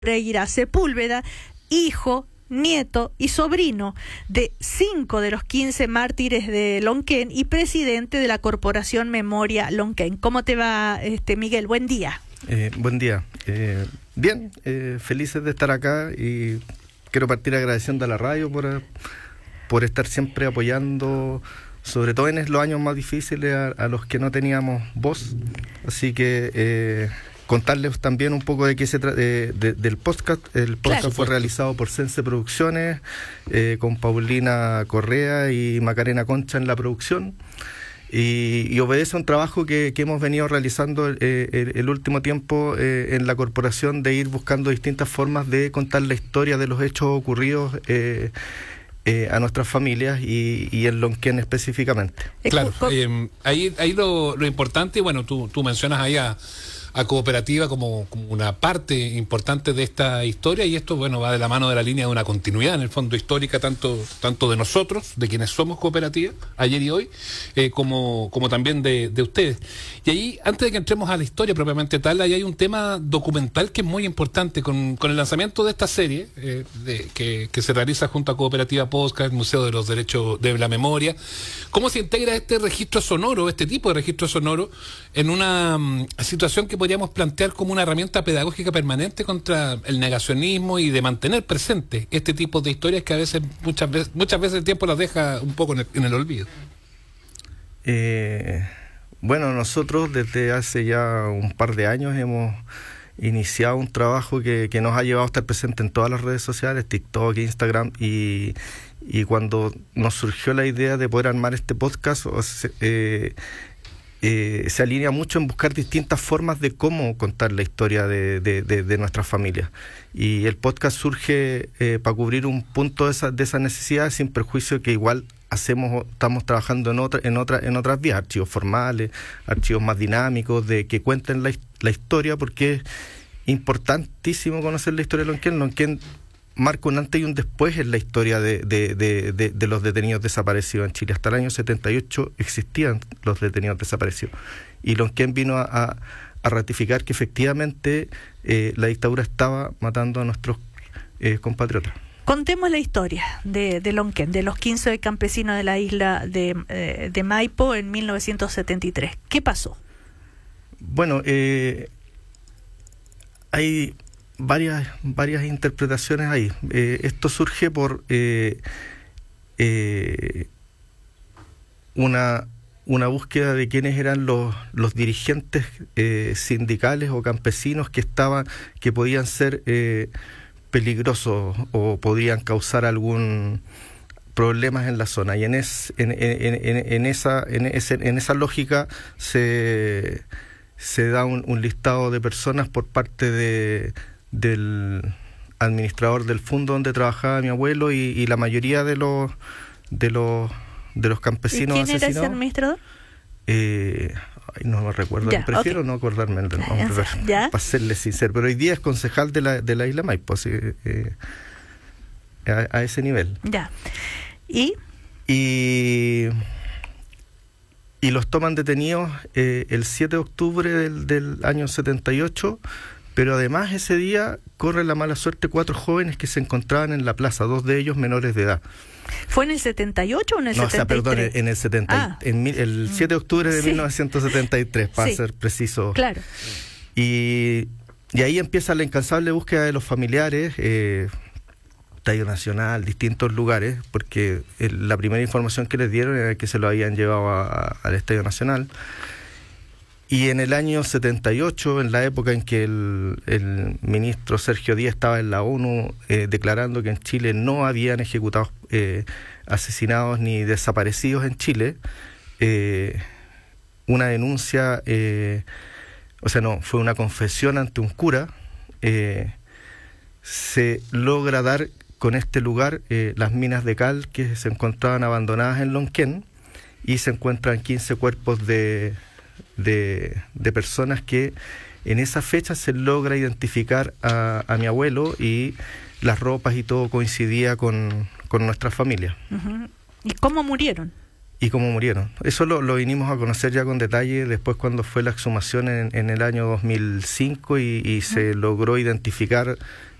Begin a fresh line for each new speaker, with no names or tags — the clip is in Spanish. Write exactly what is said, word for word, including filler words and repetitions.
Pereira Sepúlveda, hijo, nieto y sobrino de cinco de los quince mártires de Lonquén y presidente de la Corporación Memoria Lonquén. ¿Cómo te va, este Miguel? Buen día.
Eh, buen día. Eh, bien, eh, felices de estar acá y quiero partir agradeciendo a la radio por, por estar siempre apoyando, sobre todo en los años más difíciles, a, a los que no teníamos voz. Así que eh, contarles también un poco de qué se trata de, de, del podcast. El podcast claro. fue realizado por Sense Producciones, eh, con Paulina Correa y Macarena Concha en la producción. Y, y obedece a un trabajo que, que hemos venido realizando eh, el, el último tiempo eh, en la corporación, de ir buscando distintas formas de contar la historia de los hechos ocurridos eh, eh, a nuestras familias y, y en Lonquén específicamente.
Claro, eh, ahí, ahí lo, lo importante, bueno, tú, tú mencionas ahí a... a Cooperativa como, como una parte importante de esta historia, y esto, bueno, va de la mano de la línea de una continuidad, en el fondo, histórica, tanto tanto de nosotros, de quienes somos Cooperativa, ayer y hoy, eh, como, como también de, de ustedes. Y ahí, antes de que entremos a la historia propiamente tal, ahí hay un tema documental que es muy importante, con, con el lanzamiento de esta serie, eh, de, que, que se realiza junto a Cooperativa Podcast, el Museo de los Derechos de la Memoria. ¿Cómo se integra este registro sonoro, este tipo de registro sonoro, en una um, situación que podríamos plantear como una herramienta pedagógica permanente contra el negacionismo y de mantener presente este tipo de historias que a veces, muchas veces, muchas veces el tiempo las deja un poco en el, en el olvido?
Eh, bueno, nosotros desde hace ya un par de años hemos iniciado un trabajo que, que nos ha llevado a estar presente en todas las redes sociales, TikTok, Instagram, y, y cuando nos surgió la idea de poder armar este podcast, o sea, eh, Eh, se alinea mucho en buscar distintas formas de cómo contar la historia de, de, de, de nuestras familias. Y el podcast surge eh, para cubrir un punto de esa, de esa necesidad, sin perjuicio que igual hacemos, estamos trabajando en otra, en otra, en otras vías, archivos formales, archivos más dinámicos, de que cuenten la, la historia, porque es importantísimo conocer la historia de Lonquén. Lonquén marca un antes y un después en la historia de, de, de, de, de los detenidos desaparecidos en Chile. Hasta el año setenta y ocho existían los detenidos desaparecidos. Y Lonquén vino a, a, a ratificar que efectivamente eh, la dictadura estaba matando a nuestros eh, compatriotas.
Contemos la historia de, de Lonquén, de los quince campesinos de la isla de, eh, de Maipo en mil novecientos setenta y tres. ¿Qué pasó?
Bueno, eh, hay... varias varias interpretaciones ahí. Eh, esto surge por eh, eh, una una búsqueda de quiénes eran los los dirigentes eh, sindicales o campesinos que estaban que podían ser eh, peligrosos o podían causar algún problemas en la zona, y en es, en, en, en, en esa en, ese, en esa lógica se se da un, un listado de personas por parte de del administrador del fondo donde trabajaba mi abuelo, y, y la mayoría de los de los de los campesinos
asesinados. ¿Y quién
asesinados.
era ese administrador?
Eh, ay, no me recuerdo, ya, prefiero okay. no acordarme del nombre, para, para serle sincero, pero hoy día es concejal de la de la isla Maipo, así, eh, a, a ese nivel.
Ya. ¿Y?
Y y los toman detenidos eh, el siete de octubre del, del año setenta y ocho. Pero además ese día corre la mala suerte cuatro jóvenes que se encontraban en la plaza, dos de ellos menores de edad.
¿Fue en el setenta y ocho o en el
no,
setenta y tres?
No, o sea, perdón, en el setenta, ah. en el siete de octubre de sí. mil novecientos setenta y tres, para sí. ser preciso.
Claro.
Y, y ahí empieza la incansable búsqueda de los familiares, eh, Estadio Nacional, distintos lugares, porque el, la primera información que les dieron era que se lo habían llevado a, a, al Estadio Nacional. Y en el año setenta y ocho, en la época en que el, el ministro Sergio Díaz estaba en la ONU eh, declarando que en Chile no habían ejecutados, eh, asesinados ni desaparecidos en Chile, eh, una denuncia, eh, o sea, no, fue una confesión ante un cura, eh, se logra dar con este lugar eh, las minas de cal que se encontraban abandonadas en Lonquén, y se encuentran quince cuerpos de... De, de personas que en esa fecha se logra identificar a, a mi abuelo, y las ropas y todo coincidía con, con nuestra familia.
Uh-huh. ¿Y cómo murieron?
y cómo murieron. Eso lo, lo vinimos a conocer ya con detalle después cuando fue la exhumación en, en el año dos mil cinco y, y se logró identificar